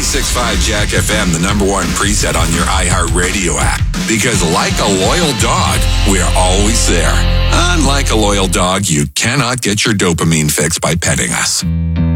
96.5 Jack FM, the number one preset on your iHeartRadio app. Because like a loyal dog, we're always there. Unlike a loyal dog, you cannot get your dopamine fix by petting us.